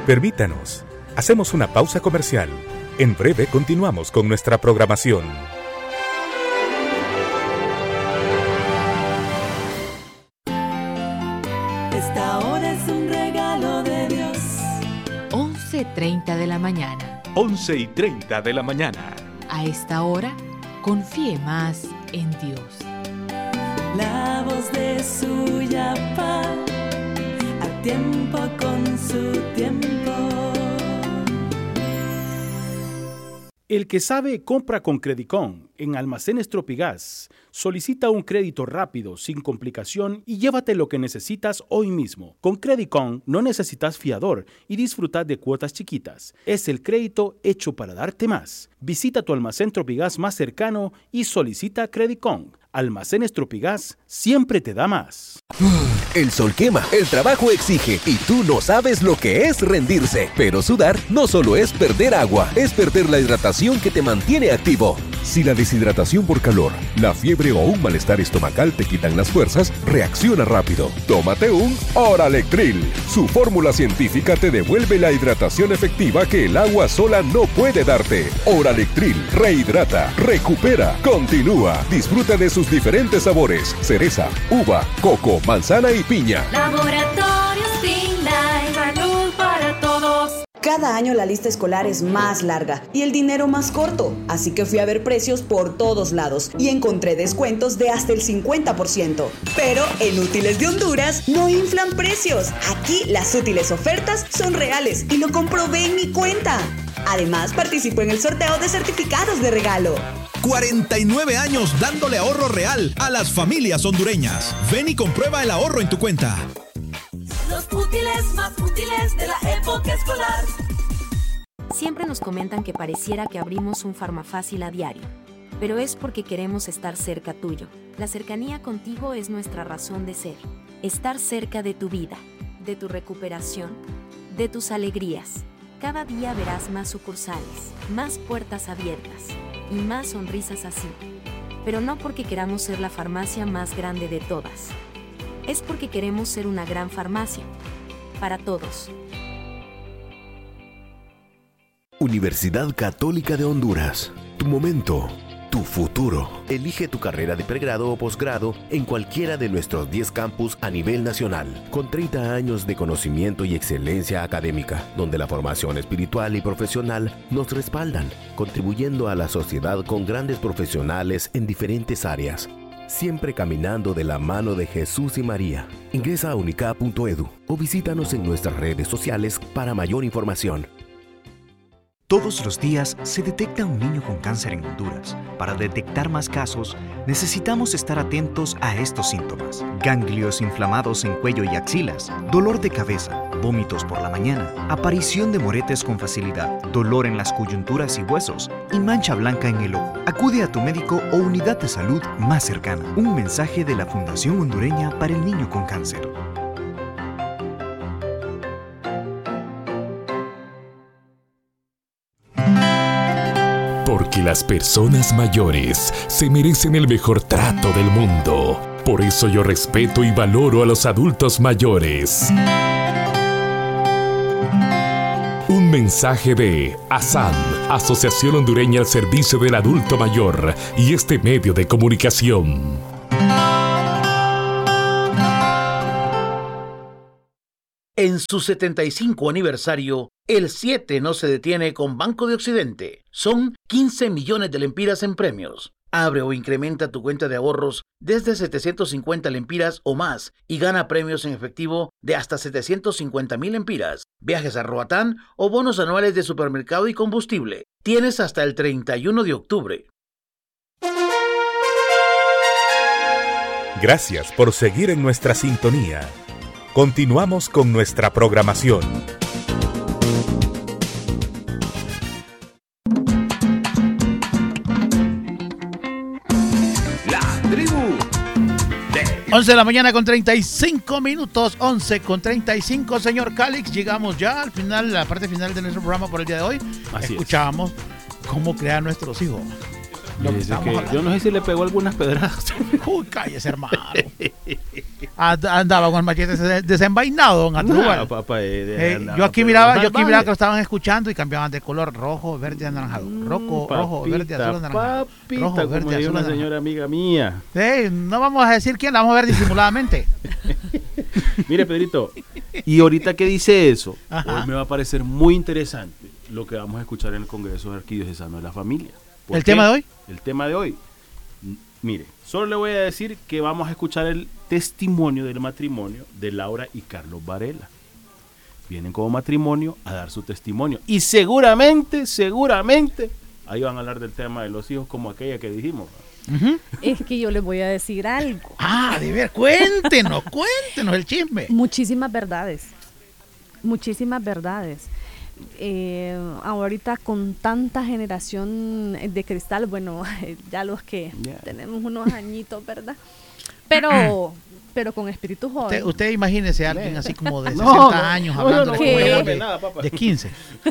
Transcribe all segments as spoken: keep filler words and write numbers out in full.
Permítanos. Hacemos una pausa comercial. En breve continuamos con nuestra programación. Esta hora es un regalo de Dios. once y treinta de la mañana. once y treinta de la mañana. A esta hora, confíe más en Dios. La voz de Suyapá, a tiempo con su tiempo. El que sabe compra con Credicon en Almacenes Tropigas. Solicita un crédito rápido, sin complicación y llévate lo que necesitas hoy mismo. Con Credicon no necesitas fiador y disfrutar de cuotas chiquitas. Es el crédito hecho para darte más. Visita tu almacén Tropigas más cercano y solicita Credicon. Almacenes Tropigas siempre te da más. El sol quema, el trabajo exige y tú no sabes lo que es rendirse. Pero sudar no solo es perder agua, es perder la hidratación que te mantiene activo. Si la deshidratación por calor, la fiebre o un malestar estomacal te quitan las fuerzas, reacciona rápido. Tómate un Oralectril. Su fórmula científica te devuelve la hidratación efectiva que el agua sola no puede darte. Oralectril rehidrata, recupera, continúa. Disfruta de sus diferentes sabores: cereza, uva, coco, manzana y piña. Laboratorios Finlay, salud para todos. Cada año la lista escolar es más larga y el dinero más corto, así que fui a ver precios por todos lados y encontré descuentos de hasta el cincuenta por ciento. Pero en Útiles de Honduras no inflan precios. Aquí las útiles ofertas son reales y lo comprobé en mi cuenta. Además, participo en el sorteo de certificados de regalo. cuarenta y nueve años dándole ahorro real a las familias hondureñas. Ven y comprueba el ahorro en tu cuenta. Los útiles más útiles de la época escolar. Siempre nos comentan que pareciera que abrimos un Farmafácil a diario, pero es porque queremos estar cerca tuyo. La cercanía contigo es nuestra razón de ser. Estar cerca de tu vida, de tu recuperación, de tus alegrías. Cada día verás más sucursales, más puertas abiertas y más sonrisas así. Pero no porque queramos ser la farmacia más grande de todas. Es porque queremos ser una gran farmacia. Para todos. Universidad Católica de Honduras. Tu momento, tu futuro. Elige tu carrera de pregrado o posgrado en cualquiera de nuestros diez campus a nivel nacional, con treinta años de conocimiento y excelencia académica, donde la formación espiritual y profesional nos respaldan, contribuyendo a la sociedad con grandes profesionales en diferentes áreas. Siempre caminando de la mano de Jesús y María. Ingresa a unica punto edu o visítanos en nuestras redes sociales para mayor información. Todos los días se detecta un niño con cáncer en Honduras. Para detectar más casos, necesitamos estar atentos a estos síntomas: ganglios inflamados en cuello y axilas, dolor de cabeza, vómitos por la mañana, aparición de moretes con facilidad, dolor en las coyunturas y huesos y mancha blanca en el ojo. Acude a tu médico o unidad de salud más cercana. Un mensaje de la Fundación Hondureña para el Niño con Cáncer. Porque las personas mayores se merecen el mejor trato del mundo. Por eso yo respeto y valoro a los adultos mayores. Un mensaje de ASAN, Asociación Hondureña al Servicio del Adulto Mayor, y este medio de comunicación. En su setenta y cinco aniversario, el siete no se detiene con Banco de Occidente. Son quince millones de lempiras en premios. Abre o incrementa tu cuenta de ahorros desde setecientos cincuenta lempiras o más y gana premios en efectivo de hasta setecientos cincuenta mil lempiras, viajes a Roatán o bonos anuales de supermercado y combustible. Tienes hasta el treinta y uno de octubre. Gracias por seguir en nuestra sintonía. Continuamos con nuestra programación. La tribu. once de la mañana con treinta y cinco minutos, once con treinta y cinco, señor Calix. Llegamos ya al final, la parte final de nuestro programa por el día de hoy. Así Escuchábamos es. cómo crear nuestros hijos. Lo que Dice estamos que hablando. yo no sé si le pegó algunas pedradas. Uy, cállese, hermano. And- Andaba con el machete des- desenvainado, don Andrúbal. No, papá, eh, Eh, andaba, yo aquí pero miraba, yo aquí salvaje. miraba que lo estaban escuchando y cambiaban de color rojo, verde, anaranjado. Rojo, rojo, verde, Papita, azul, anaranjado. papita, Rojo, como verde, dijo azul, una anaranjado. señora amiga mía. Sí, no vamos a decir quién, la vamos a ver disimuladamente. Mire, Pedrito, y ahorita que dice eso, Ajá. hoy me va a parecer muy interesante lo que vamos a escuchar en el Congreso Arquidiocesano de la Familia. ¿Por ¿El qué? tema de hoy? El tema de hoy. M- Mire, solo le voy a decir que vamos a escuchar el testimonio del matrimonio de Laura y Carlos Varela. Vienen como matrimonio a dar su testimonio. Y seguramente, seguramente, ahí van a hablar del tema de los hijos como aquella que dijimos. Uh-huh. Es que yo les voy a decir algo. Ah, de ver, cuéntenos, cuéntenos el chisme. Muchísimas verdades. Muchísimas verdades. Eh, ahorita con tanta generación de cristal, bueno, ya los que Yeah. tenemos unos añitos, ¿verdad? Pero, pero con espíritu joven. Usted, usted imagínese a alguien así como de No, sesenta no, años no, hablando no, no, como no, ella no, de, nada, papá. de quince.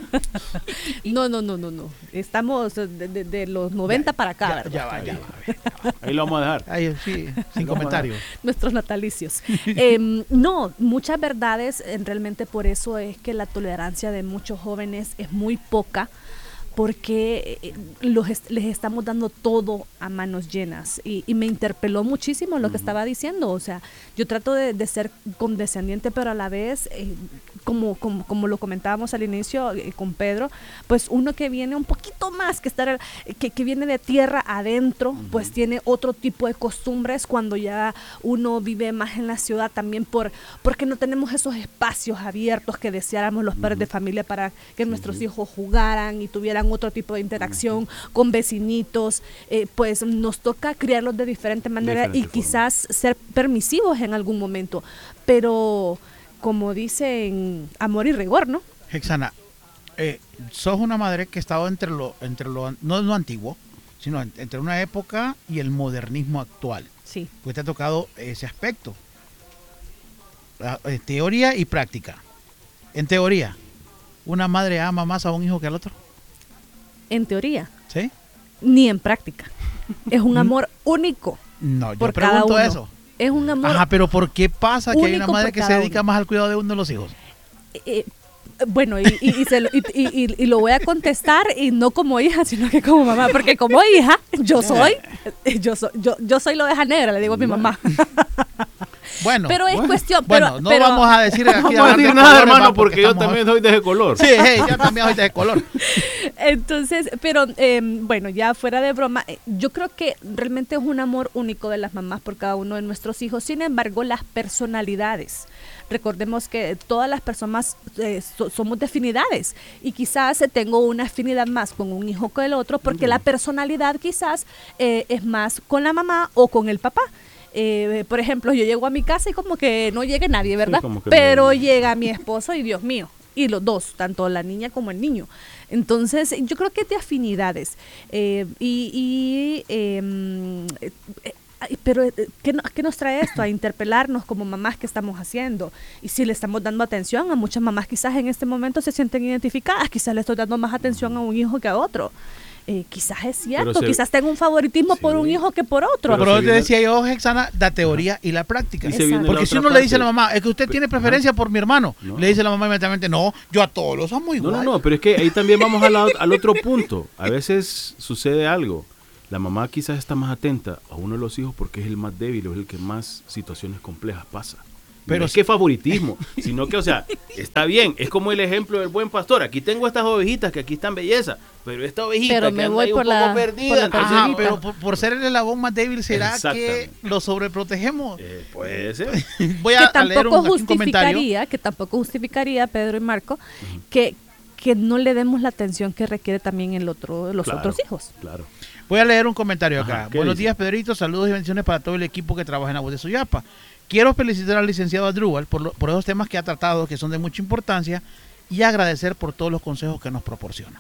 No, no, no, no, no. Estamos de, de- de los noventa para acá, Ya, ¿verdad? ya va, ya va. Ahí lo vamos a dejar. Ahí, sí, sin comentarios. Nuestros natalicios. Em, no, muchas verdades, eh, realmente por eso es que la tolerancia de muchos jóvenes es muy poca, porque eh, los est- les estamos dando todo a manos llenas. Y, y me interpeló muchísimo lo que estaba diciendo. O sea, yo trato de, de ser condescendiente, pero a la vez, eh, como, como, como lo comentábamos al inicio eh, con Pedro, pues uno que viene un poquito más, que, estar, que, que viene de tierra adentro, uh-huh. pues tiene otro tipo de costumbres cuando ya uno vive más en la ciudad también, por porque no tenemos esos espacios abiertos que deseáramos los padres uh-huh. de familia para que sí, nuestros sí. hijos jugaran y tuvieran otro tipo de interacción uh-huh. con vecinitos. Eh, pues nos toca criarlos de diferente manera diferente y forma. Quizás ser permisivos en algún momento, pero como dicen, amor y rigor, ¿no? Hexana, eh, sos una madre que ha estado entre lo, entre lo, no lo antiguo, sino entre una época y el modernismo actual. Sí. Pues te ha tocado ese aspecto. Eh, teoría y práctica. En teoría, ¿una madre ama más a un hijo que al otro? En teoría. ¿Sí? Ni en práctica. Es un amor único. No, yo por pregunto cada uno. eso. Es un amor. Ajá, pero ¿por qué pasa que hay una madre que se dedica uno. más al cuidado de uno de los hijos? Eh, bueno, y, y, y, se lo, y, y, y lo voy a contestar, y no como hija, sino que como mamá, porque como hija, yo soy, yo soy, yo, yo soy la oveja negra, le digo a mi mamá. Bueno, pero es bueno, cuestión, bueno, pero, no pero, vamos a decir aquí no vamos a decir nada, hermano, porque, porque yo también soy de ese color. Sí, hey, yo también soy de ese color. Entonces, pero eh, bueno, ya fuera de broma, eh, yo creo que realmente es un amor único de las mamás por cada uno de nuestros hijos. Sin embargo, las personalidades, recordemos que todas las personas eh, so, somos de afinidades, y quizás eh, tengo una afinidad más con un hijo que el otro, porque uh-huh. la personalidad quizás eh, es más con la mamá o con el papá. Eh, por ejemplo, yo llego a mi casa y como que no llega nadie, ¿verdad? Sí, pero no llega mi esposo y Dios mío, y los dos, tanto la niña como el niño. Entonces, yo creo que es de afinidades. Eh, y, y eh, eh, pero, ¿qué, no, ¿qué nos trae esto? A interpelarnos como mamás, ¿qué estamos haciendo? Y si le estamos dando atención a muchas mamás, quizás en este momento se sienten identificadas, quizás le estoy dando más atención a un hijo que a otro. Eh, quizás es cierto, se, quizás tengo un favoritismo sí, por un hijo que por otro. Pero, pero te decía yo, Hexana, la teoría y la práctica. Y porque si uno parte. le dice a la mamá, es que usted tiene preferencia Ajá. por mi hermano, no. le dice a la mamá inmediatamente, no, yo a todos los amo igual. No, no, no, pero es que ahí también vamos a la, al otro punto. A veces sucede algo. La mamá quizás está más atenta a uno de los hijos porque es el más débil o es el que más situaciones complejas pasa. Pero no es que favoritismo, sino que, o sea, está bien, es como el ejemplo del buen pastor. Aquí tengo estas ovejitas que aquí están belleza, pero esta ovejita pero que me anda voy ahí por un la, poco perdida. por la Ajá, pero por, por ser el eslabón más débil, ¿será que lo sobreprotegemos? Eh, puede ser. Voy a, que a leer un, tampoco un comentario. justificaría, que tampoco justificaría, Pedro y Marco, uh-huh. que, que no le demos la atención que requiere también el otro, los claro, otros hijos. Claro. Voy a leer un comentario acá. Ajá, Buenos dice? días, Pedrito. Saludos y bendiciones para todo el equipo que trabaja en la Voz de Soyapa. Quiero felicitar al licenciado Adrúbal por, lo, por esos temas que ha tratado, que son de mucha importancia, y agradecer por todos los consejos que nos proporciona.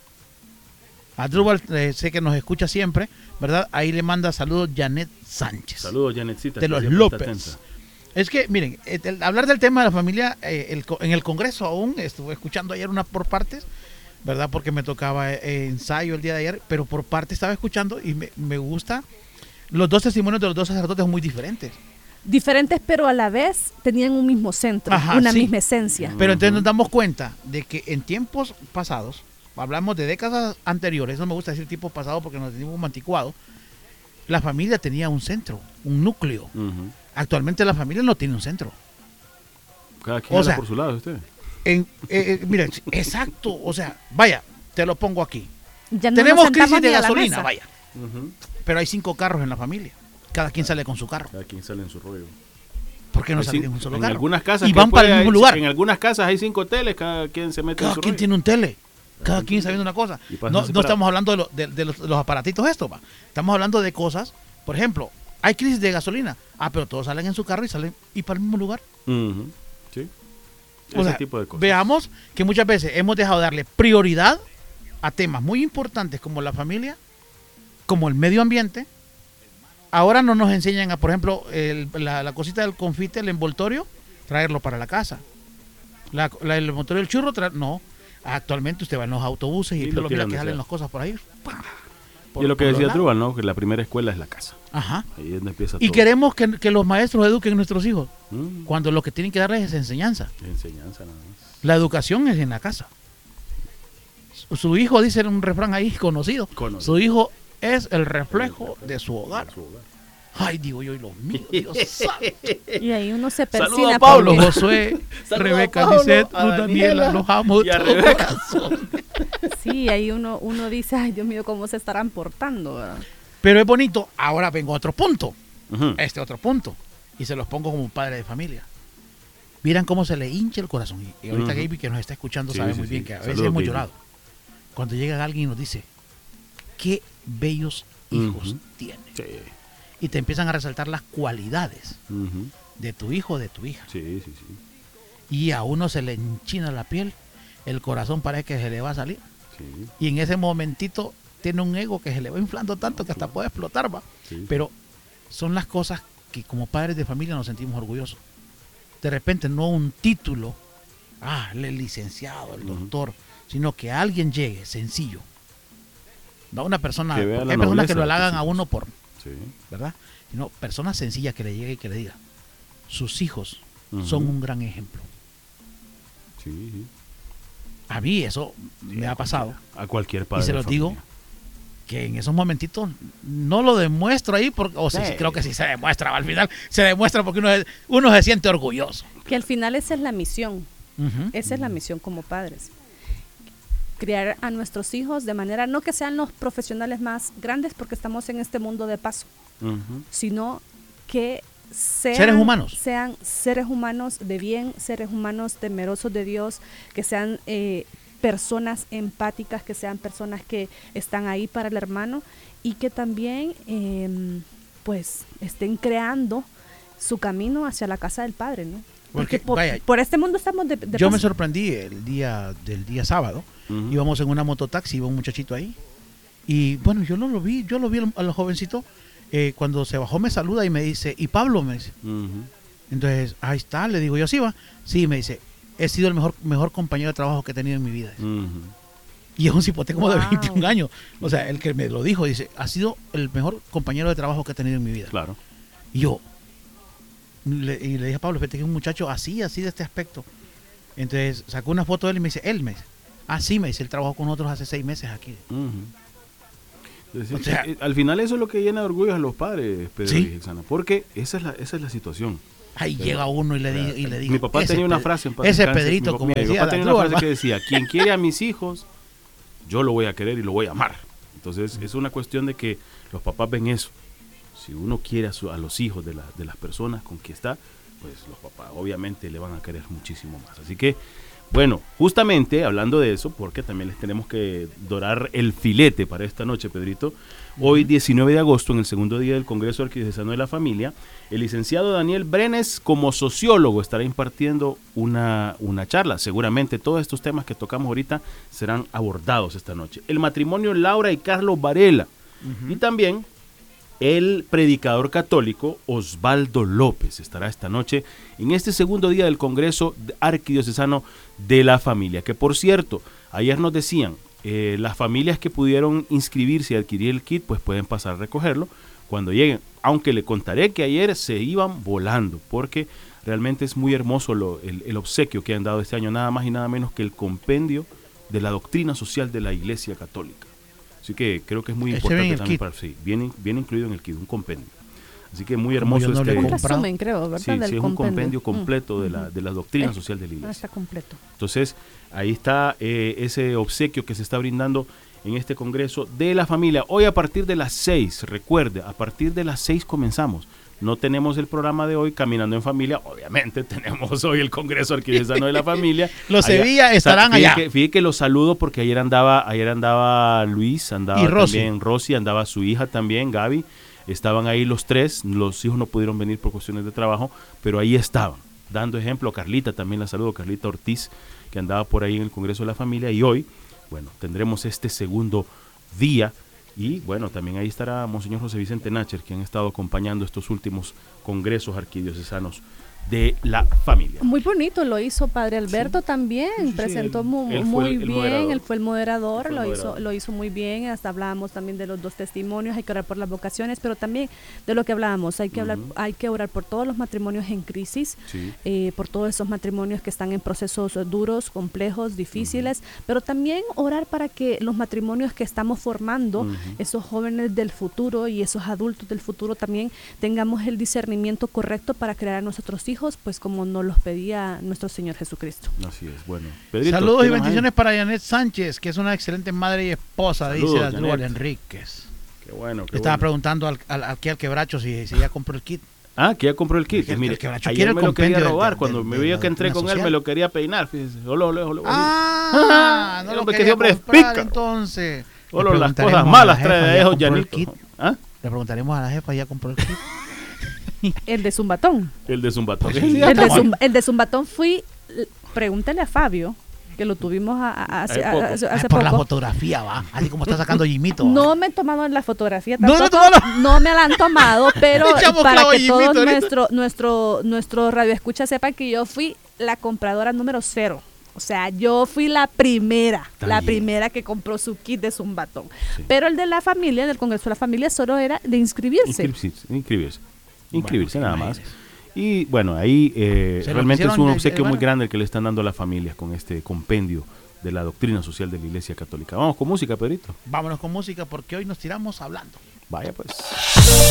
Adrúbal, eh, sé que nos escucha siempre, ¿verdad? Ahí le manda saludos Janet Sánchez. Saludos, Janetcita. De los López. Es que, miren, el, el, hablar del tema de la familia, eh, el, en el Congreso aún, estuve escuchando ayer una por partes, ¿verdad? Porque me tocaba eh, ensayo el día de ayer, pero por parte estaba escuchando y me, me gusta. Los dos testimonios de los dos sacerdotes son muy diferentes. Diferentes, pero a la vez tenían un mismo centro, Ajá, una sí. misma esencia. Pero entonces nos damos cuenta de que en tiempos pasados, hablamos de décadas anteriores, no me gusta decir tiempos pasados porque nos tenemos como anticuados, la familia tenía un centro, un núcleo. Uh-huh. Actualmente la familia no tiene un centro. Cada quien O anda sea, por su lado, usted. En, eh, eh, mira, exacto, o sea, vaya, te lo pongo aquí. Ya no Tenemos nos sentamos crisis de ni a la gasolina, mesa. vaya. Uh-huh. Pero hay cinco carros en la familia. Cada quien sale con su carro. Cada quien sale en su rollo. ¿Por qué no Hay salen cin- en un solo en carro? algunas casas y que van para el puede- mismo lugar. En algunas casas hay cinco teles, cada quien se mete Cada en su quien rollo. tiene un tele. Cada quien sabiendo una cosa. Y pasan No, no separados. estamos hablando de, lo- de- de los, de los aparatitos estos, va. Estamos hablando de cosas. Por ejemplo, hay crisis de gasolina. Ah, pero todos salen en su carro y salen y para el mismo lugar. Uh-huh. Sí. O Ese sea, tipo de cosas. veamos que muchas veces hemos dejado de darle prioridad a temas muy importantes como la familia, como el medio ambiente. Ahora no nos enseñan a, por ejemplo, el- la, la cosita del confite, el envoltorio, traerlo para la casa. La, la- el envoltorio del churro, traer, no. Actualmente usted va en los autobuses y Sí, usted lo lo mira tiran que de salen ser. las cosas por ahí. Y es lo que por los decía lados. Trubal, ¿no? Que la primera escuela es la casa. Ajá. Ahí es donde empieza Y todo. queremos que, que los maestros eduquen a nuestros hijos, Mm. cuando lo que tienen que darles es enseñanza. Enseñanza nada más. La educación es en la casa. Su, su hijo, dice un refrán ahí conocido, Conocido. su hijo es el reflejo de su hogar. De su hogar. Ay, digo yo, y los míos, Dios santo. Y ahí uno se Saludo persina. a Pablo, porque- Josué, Saludo a Rebeca, Pablo, Lisette, a Luz Daniela, Daniela los amo y de a todo Rebeca. corazón. Sí, ahí uno, uno dice, ay Dios mío, cómo se estarán portando, ¿verdad? Pero es bonito. Ahora vengo a otro punto. Ujú. Este otro punto. Y se los pongo como padre de familia. Miran cómo se le hincha el corazón. Y ahorita Ujú. Gaby, que nos está escuchando, Sí, sabe sí, muy sí. bien que a veces Saludos, hemos Gaby. llorado. Cuando llega alguien y nos dice, qué bellos hijos Ujú. tienes. Sí. Y te empiezan a resaltar las cualidades Ujú. de tu hijo o de tu hija. Sí, sí, sí. Y a uno se le enchina la piel, el corazón parece que se le va a salir. Sí. Y en ese momentito tiene un ego que se le va inflando tanto que hasta puede explotar, va. Sí. Pero son las cosas que como padres de familia nos sentimos orgullosos. De repente no un título, ah, el licenciado, el Ujú. doctor, sino que alguien llegue sencillo. No una persona, Que vea porque la hay personas que nobleza lo de tus halagan a hijos. uno por, Sí. ¿verdad? Sino personas sencillas que le llegue y que le diga, sus hijos Ujú. son un gran ejemplo. Sí, sí. A mí eso Sí, me a ha pasado. cualquiera- A cualquier padre. Y se de los digo familia. que en esos momentitos no lo demuestro ahí, porque, o sí, Sí. creo que sí se demuestra, al final se demuestra porque uno, es- uno se siente orgulloso. Que al final esa es la misión. Ujú. Esa es la misión como padres. Criar a nuestros hijos de manera, no que sean los profesionales más grandes porque estamos en este mundo de paso, Ujú. sino que sean Seres humanos. sean seres humanos de bien, seres humanos temerosos de Dios, que sean eh, personas empáticas, que sean personas que están ahí para el hermano y que también eh, pues estén creando su camino hacia la casa del Padre, ¿no? Porque, Porque, por, vaya, por este mundo estamos de, de Yo me paso. sorprendí el día del día sábado. Ujú. Íbamos en una mototaxi, iba un muchachito ahí. Y bueno, yo no lo vi, yo lo vi al, al jovencito. eh, cuando se bajó me saluda y me dice, ¿y Pablo? Me dice. Ujú. Entonces, ahí está, le digo yo, ¿sí va? Sí, me dice, he sido el mejor, mejor compañero de trabajo que he tenido en mi vida. Ujú. Y es un cipote como de Wow. veintiún años. O sea, el que me lo dijo, dice, ha sido el mejor compañero de trabajo que he tenido en mi vida. Claro. Y yo, le, y le dije a Pablo, fíjate que es un muchacho así, así de este aspecto. Entonces sacó una foto de él y me dice, él me dice, ah, sí, me dice, él trabajó con nosotros hace seis meses aquí. Ujú. Entonces, O sea- eh, al final eso es lo que llena de orgullo a los padres, Pedro Sí. y Hexana, porque esa es la, esa es la situación. Ahí Pero- llega uno y le, di- y le dice, Mi papá tenía una frase en paz ese descanse, Pedrito, mi papá- como mira, mi decía papá tenía una Dantrúbal, frase va. que decía, quien quiere a mis hijos, yo lo voy a querer y lo voy a amar. Entonces es una cuestión de que los papás ven eso. Si uno quiere a, su- a los hijos de, la- de las personas con quien está, pues los papás obviamente le van a querer muchísimo más. Así que, bueno, justamente hablando de eso, porque también les tenemos que dorar el filete para esta noche, Pedrito. Hoy, diecinueve de agosto, en el segundo día del Congreso Arquidiocesano de la Familia, el licenciado Daniel Brenes, como sociólogo, estará impartiendo una, una charla. Seguramente todos estos temas que tocamos ahorita serán abordados esta noche. El matrimonio Laura y Carlos Varela. Y también el predicador católico Osvaldo López estará esta noche en este segundo día del Congreso Arquidiocesano de la Familia, que por cierto, ayer nos decían, eh, las familias que pudieron inscribirse y adquirir el kit, pues pueden pasar a recogerlo cuando lleguen, aunque le contaré que ayer se iban volando, porque realmente es muy hermoso lo, el, el obsequio que han dado este año, nada más y nada menos que el compendio de la doctrina social de la Iglesia Católica. Así que creo que es muy Ese importante viene también kit. para sí, viene, viene incluido en el kit, un compendio. Así que muy hermoso no este. Un resumen, creo, ¿verdad? Sí, Del sí, es un compendio completo Mm. de la, de la doctrina Eh, social de la ah, Iglesia. está completo. Entonces, ahí está eh, ese obsequio que se está brindando en este Congreso de la Familia. Hoy a partir de las seis, recuerde, a partir de las seis comenzamos. No tenemos el programa de hoy Caminando en Familia, obviamente tenemos hoy el Congreso Arquidiocesano de la Familia. Los Allá- Sevilla estarán fíjate allá. Que, fíjate que los saludo porque ayer andaba, ayer andaba Luis, andaba Y Rosy. también Rosy, andaba su hija también, Gaby. Estaban ahí los tres, los hijos no pudieron venir por cuestiones de trabajo, pero ahí estaban, dando ejemplo. Carlita también la saludo, Carlita Ortiz, que andaba por ahí en el Congreso de la Familia. Y hoy, bueno, tendremos este segundo día. Y bueno, también ahí estará Monseñor José Vicente Nácher, quien ha estado acompañando estos últimos congresos arquidiocesanos de la familia. Muy bonito lo hizo Padre Alberto también, Sí, sí, presentó él- mu- él fue muy el- el bien, moderador. él fue el moderador, Fue el lo moderador. hizo lo hizo muy bien, hasta hablábamos también de los dos testimonios, hay que orar por las vocaciones, pero también de lo que hablábamos, hay que hablar, Ujú. hay que orar por todos los matrimonios en crisis, Sí. eh, por todos esos matrimonios que están en procesos duros, complejos, difíciles, pero también orar para que los matrimonios que estamos formando, Ujú. esos jóvenes del futuro y esos adultos del futuro también tengamos el discernimiento correcto para crear a nuestros hijos, pues como nos los pedía nuestro Señor Jesucristo. Así es, bueno. Pedrito, Saludos y ¿qué más hay? bendiciones para Janet Sánchez, que es una excelente madre y esposa, Saludos, dice Adrúbal Janet. Enríquez. Qué bueno, qué Le estaba bueno. preguntando al, al, aquí al quebracho si, si ya compró el kit. Ah, que ya compró el kit. El- el Mire, quebracho ayer quiere el me lo quería compendio de- robar. de- Cuando de- me de veía la que entré doctrina con él, social. me lo quería peinar. Fíjese. Olo, olo, olo, Ah, no el lo hombre que quería siempre es comprar, pícaro. entonces. Solo Le las preguntaremos cosas a malas la trae jefa, de ¿ya esos compró el Llanito. kit? ¿Ah? Le preguntaremos a la jefa, ¿ya compró el kit? El de Zumbatón. El de Zumbatón. Pues Ese sí, ya El de, está. Zumba- el de Zumbatón fui, l- pregúntale a Fabio, que lo tuvimos a- a- hace, Hace poco. a- hace- Ah, hace por la poco. fotografía, va. Así como está sacando Jimito. va. No me he tomado la fotografía No le tampoco, tomó la- no me la han tomado, pero Le echamos para clavo a que Jimito todos ahorita. nuestro, nuestro, nuestro radioescucha sepan que yo fui la compradora número cero. O sea, yo fui la primera, Está la bien. primera que compró su kit de Zumbatón. Pero el de la familia, del Congreso de la Familia, solo era de inscribirse. Inscribirse, inscribirse, inscribirse Bueno, nada más. imagínese. Y bueno, ahí eh, Se lo realmente es quisieron un de- obsequio llevar. muy grande el que le están dando a las familias con este compendio de la doctrina social de la Iglesia Católica. Vamos con música, Pedrito. Vámonos con música porque hoy nos tiramos hablando. Vaya pues.